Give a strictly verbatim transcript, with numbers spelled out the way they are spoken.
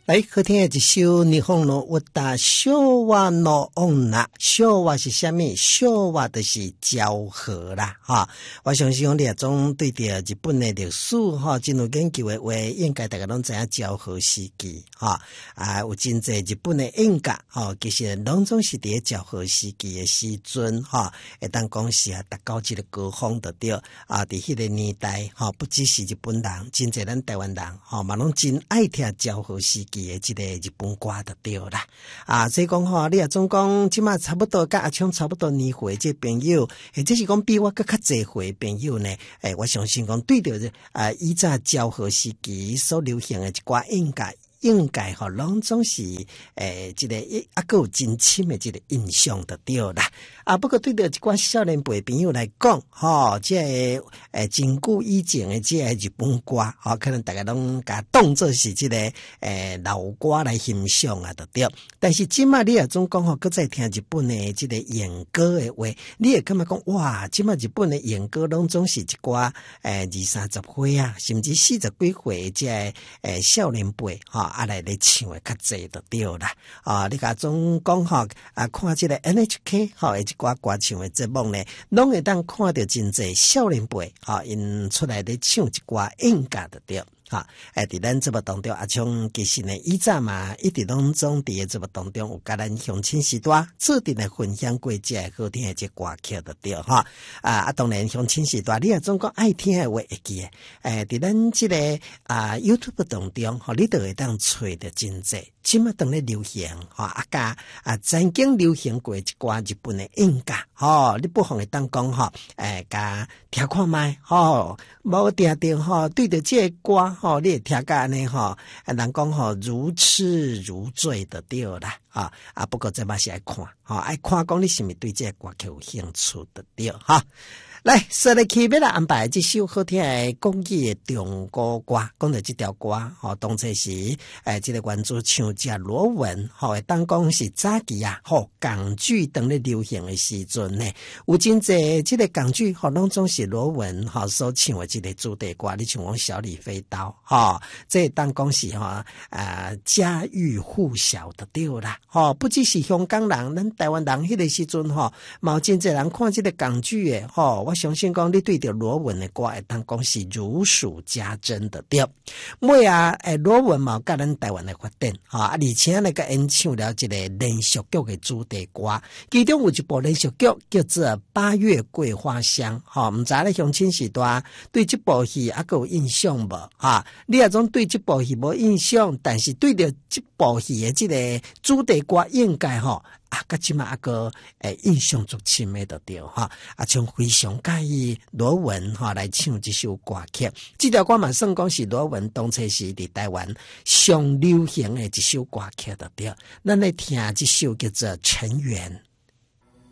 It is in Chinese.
来，好听的一首日本の歌，昭和の女。昭和是啥物？昭和就是昭和啦，哈！我相信讲你啊，总对着日本的历史哈，真有研究的话，应该大家拢知影昭和时期哈。啊，有真侪日本的演歌哈，其实拢总是伫昭和时期的时阵哈，会当讲是啊，达到这个高峰的对啊，伫迄个年代哈，不只是日本人，真侪咱台湾人哈，嘛拢真爱听昭和时期的这个日本歌就对啦，啊，所以讲吼，你也总讲即马差不多甲阿昌差不多年岁这朋友，或者是讲比我更较侪岁朋友呢，诶，我相信讲对着啊，以前昭和时期所流行的一寡应该。应该吼，拢总是诶，这个啊，个有真深的这个印象就对啦。啊，不过对着一寡少年辈朋友来讲，吼，这个诶，真久以前的这个日本歌，吼，可能大家拢甲当作是这个诶老歌来欣赏啊，就对。但是今嘛，你也总讲吼，搁再听日本的这个演歌的话，你也感觉讲哇，今嘛日本的演歌拢总是一寡诶二三十岁啊，甚至四十几岁这个诶少年辈，吼。啊，来咧唱诶较济就对啦。啊，你甲总讲吼，啊，看即个 N H K 吼，一寡歌唱诶节目呢，拢会当看到真济少年辈，吼，因出来咧唱一寡演歌就对。哈，诶，伫咱节目当中，阿昌其实呢，以前嘛，一直拢总伫诶节目当中有甲咱乡亲时代注定来分享过这好听诶这歌曲就对哈。啊，啊，当然乡亲时代，你也总讲爱听诶话会记诶。诶，伫咱即、这个啊 YouTube 当中，吼，你都会当找着真济。即嘛当咧流行，吼啊加啊曾经流行过一寡日本诶演歌，吼，你不妨会当讲吼，诶，加听看卖，吼，无定定吼，对着这个歌。吼，你会听甲安尼吼，人讲吼如痴如醉的对啦，啊啊！不过这嘛是爱看，吼爱看讲你是毋是对这个歌曲有兴趣的对哈。来，说来起要来安排这首好听的国语的中国歌，讲到这条歌，吼，当初是诶，这个原主唱者罗文，吼，会当讲是早期啊，吼，港剧当咧流行的时阵呢，有真济这个港剧，吼，拢总是罗文吼所唱的这个主题歌，你像讲小李飞刀，吼，这当讲是吼啊家喻户晓的对啦，吼，不只是香港人，咱台湾人迄个时阵吼，嘛有真济人看这个港剧的，吼。我相信讲你对着罗文的歌会当讲是如数家珍的对。尾啊，诶，罗文嘛甲咱台湾的发展，哈，啊，而且那个演唱了一个连续剧的主题歌，其中有一部连续剧叫做《八月桂花香》，哈，唔知咧乡亲时代对这部戏还有印象无？哈，你也总对这部戏无印象，但是对着这部戏的这个主题歌应该吼。啊，甲即马个诶印象足深诶，就对哈。啊，像非常介意罗文哈来唱这首歌曲，这条歌嘛算讲是罗文当初是伫台湾上流行诶一首歌曲，就对。咱来听这首叫做《尘缘》。